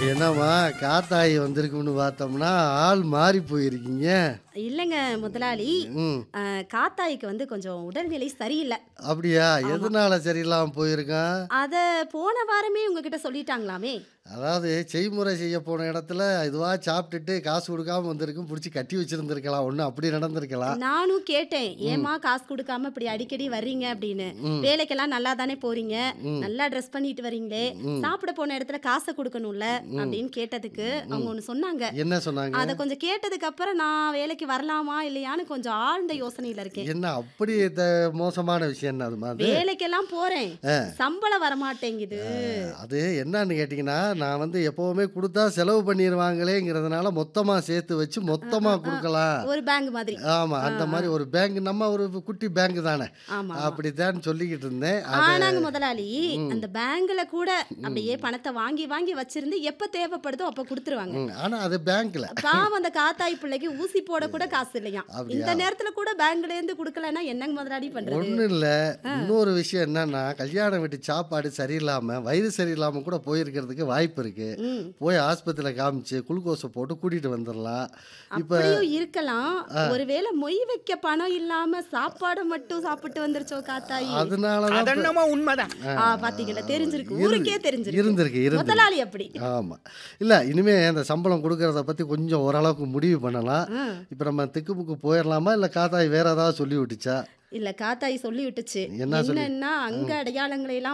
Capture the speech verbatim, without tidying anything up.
என்னம்மா காத்தாயி வந்திருக்குன்னு பார்த்தோம்னா ஆள் மாறி போயிருக்கீங்க. இல்லைங்க முதலாளி. ம். அ, காத்தாய்க்கு வந்து கொஞ்சம் உடல்நிலை சரியில்லை. அப்படியா? ஆமா. எதனால சரியில்லாம போயிருக்கான்? அத போன வாரமே உங்ககிட்ட சொல்லிட்டாங்களாமே. அதாவது செய்முறை செய்ய போன இடத்துல இதுவா சாப்பிட்டுட்டு காசு கொடுக்காம வந்திருக்கும், பிடிச்சி கட்டி வச்சிருந்துருக்கலாம். ஒன்று அப்படி நடந்திருக்கலாம். நானும் கேட்டேன், ம் ஏம்மா காசு கொடுக்காம இப்படி அடிக்கடி வர்றீங்க அப்படின்னு. ம் வேலைக்கெல்லாம் நல்லா தானே போறீங்க, ம் நல்லா ட்ரெஸ் பண்ணிட்டு வரீங்களே, ம் சாப்பிட போன இடத்துல காசை கொடுக்கணும்ல ம் அப்படின்னு கேட்டதுக்கு அவங்க ம் ஒன்று சொன்னாங்க. என்ன சொன்னாங்க? அதை கொஞ்சம் கேட்டதுக்கு அப்புறம் நான் வேலைக்கு வரலாமா இல்லையான்னு கொஞ்சம் ஆழ்ந்த யோசனையில இருக்கேன். என்ன அப்படி த- மோசமான விஷயம் என்ன அதுமா அது? வேலைக்கெல்லாம் போறேன், ஆ, சம்பளம் வரமாட்டேங்குது. அது என்னன்னு கேட்டிங்கன்னா, நான் வந்து எப்போவுமே கொடுத்தா செலவு பண்ணிடுவாங்களேங்கிறதுனால மொத்தமாக சேர்த்து வச்சு அ, அ, மொத்தமாக அ. கொடுக்கலாம். ஒரு பேங்க் மாதிரி. ஆமாம், ஆ, அந்த ஆ. மாதிரி ஒரு பேங்க், நம்ம ஒரு குட்டி பேங்க் தானே, ஆமா ஆமா. அப்படித்தான் சொல்லிக்கிட்டு இருந்தேன். அது ஆனாங்க முதலாளி, ம் அந்த பேங்க்ல கூட ம் அப்படியே பணத்தை வாங்கி வாங்கி வச்சிருந்து எப்ப தேவைப்படுதோ அப்ப கொடுத்துருவாங்க. ம் ஆனால் அது பேங்க்கில். பாவம் அந்த காத்தாய் பிள்ளைக்கு ஊசி போட கூட காசு இல்லையாம். அப்படியா? இந்த நேரத்துல கூட பேங்க்ல இருந்து கொடுக்கலன்னா என்னங்க முதலாளி பண்றது? ஒன்றும் இல்லை. ஆ, இன்னொரு விஷயம் என்னன்னா, கல்யாணம் வீட்டு சாப்பாடு சரியில்லாமல் வயிறு சரியில்லாமல் கூட போயிருக்கிறதுக்கு வாய்ப்பு இருக்குது. ம். போய் ஆஸ்பத்திரியில் காமிச்சு குளுக்கோஸை போட்டு கூட்டிகிட்டு வந்துடலாம். இப்போ அப்படியும் இருக்கலாம். ஒருவேளை மொய் வைக்க பணம் இல்லாம சாப்பாடு மட்டும் சாப்பிட்டு வந்துருச்சோ காத்தாயி. அதனால தான் இப்ப- அதென்னமோ உண்மைதான். ஆ, பாத்தீங்களா, தெரிஞ்சிருக்கு, இருந்து ஊருக்கே தெரிஞ்சிருக்கு. இருந்திருக்கு இருந்திருக்கு. முதலாளி அப்படி. ஆமாம். இல்லை, இனிமேல் அந்த சம்பளம் கொடுக்கறத பற்றி கொஞ்சம் ஓரளவுக்கு முடிவு பண்ணலாம். ஆ. இப்போ நம்ம திக்குமுக்கு போயிடலாமா, இல்லை காத்தாய் வேற ஏதாவது சொல்லி விட்டுச்சா? இல்ல, காத்தாய் சொல்லி விட்டுச்சு. என்ன சொல்லி? என்னன்னா, அங்க ம் அடையாளங்களை எல்லாம்